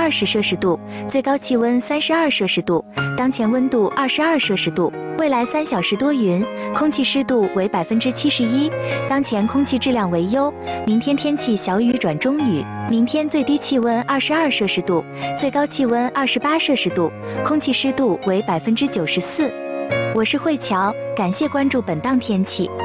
20°C，最高气温32°C，当前温度22°C，未来3小时多云，空气湿度为71%，当前空气质量为优，明天天气小雨转中雨，明天最低气温22°C，最高气温28°C，空气湿度为94%。我是慧乔，感谢关注本档天气。